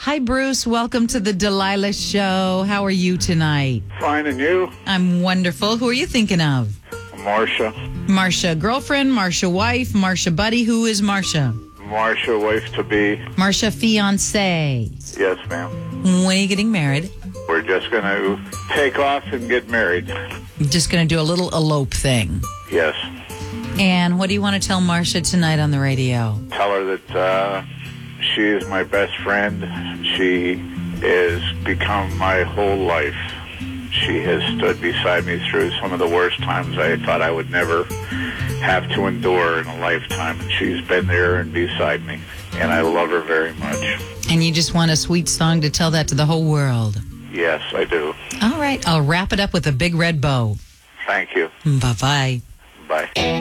Hi, Bruce. Welcome to the Delilah Show. How are you tonight? Fine, and you? I'm wonderful. Who are you thinking of? Marcia. Marcia girlfriend, Marcia wife, Marcia buddy. Who is Marcia? Marcia wife-to-be. Marcia fiance. Yes, ma'am. When are you getting married? We're just going to take off and get married. Just going to do a little elope thing. Yes. And what do you want to tell Marcia tonight on the radio? Tell her that she is my best friend. She has become my whole life. She has stood beside me through some of the worst times I thought I would never have to endure in a lifetime. And she's been there and beside me. And I love her very much. And you just want a sweet song to tell that to the whole world? Yes, I do. All right. I'll wrap it up with a big red bow. Thank you. Bye-bye. Bye.